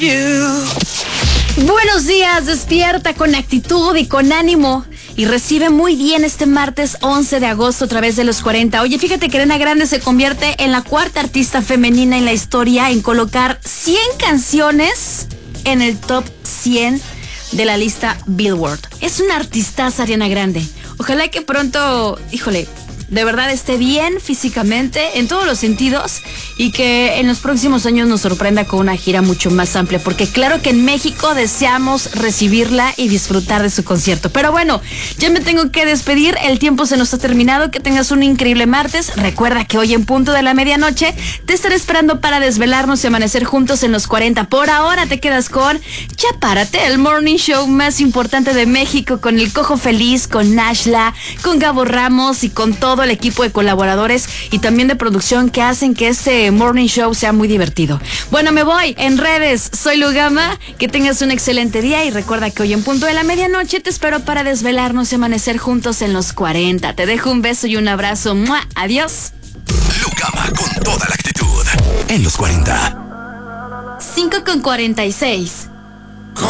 Buenos días, despierta con actitud y con ánimo y recibe muy bien este martes 11 de agosto a través de los 40. Oye, fíjate que Ariana Grande se convierte en la cuarta artista femenina en la historia en colocar 100 canciones en el top 100 de la lista Billboard. Es una artistaza Ariana Grande. Ojalá que pronto, de verdad esté bien físicamente, en todos los sentidos, y que en los próximos años nos sorprenda con una gira mucho más amplia, porque claro que en México deseamos recibirla y disfrutar de su concierto. Pero bueno, ya me tengo que despedir, el tiempo se nos ha terminado, que tengas un increíble martes. Recuerda que hoy en punto de la medianoche te estaré esperando para desvelarnos y amanecer juntos en los 40. Por ahora te quedas con Ya Párate, el morning show más importante de México, con el Cojo Feliz, con Nashla, con Gabo Ramos y con todo el equipo de colaboradores y también de producción que hacen que este morning show sea muy divertido. Bueno, me voy en redes, soy Lugama, que tengas un excelente día y recuerda que hoy en punto de la medianoche te espero para desvelarnos y amanecer juntos en los 40. Te dejo un beso y un abrazo. ¡Mua! Adiós. Lugama con toda la actitud en los 40. 5:46.